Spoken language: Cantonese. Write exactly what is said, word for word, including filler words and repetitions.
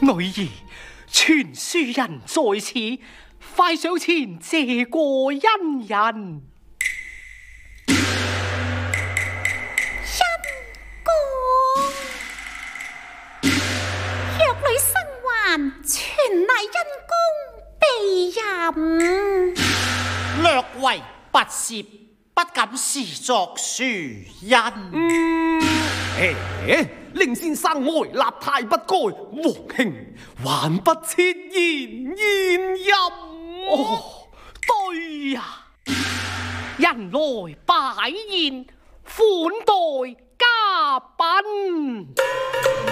女兒，傳書人在此，快上前謝過恩人。 全賴因公庇蔭， 略為不屑，不敢視作殊恩。 嗯，誒，令先生呆立太不該，王兄還不設言宴飲。哦，對呀、啊，人來擺宴，款待嘉賓。